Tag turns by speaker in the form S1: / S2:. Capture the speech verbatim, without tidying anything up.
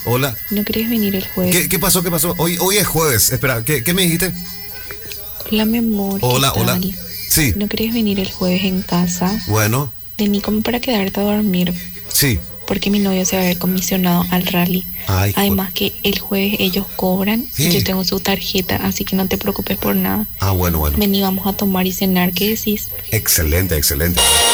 S1: Hola.
S2: ¿No querés venir el jueves?
S1: ¿Qué, qué pasó? ¿Qué pasó? Hoy, hoy es jueves. Espera, ¿qué, qué me dijiste?
S2: Hola, mi amor, ¿qué
S1: Hola, hola.
S2: tal?
S1: Sí,
S2: ¿No querés venir el jueves en casa?
S1: bueno,
S2: Vení como para quedarte a dormir,
S1: sí.
S2: porque mi novio se va a ver comisionado al rally.
S1: Ay, jue-
S2: Además que el jueves ellos cobran y yo
S1: ¿Eh?
S2: tengo su tarjeta, así que no te preocupes por nada.
S1: Ah, bueno, bueno.
S2: Vení, vamos a tomar y cenar, ¿qué decís?
S1: Excelente, excelente.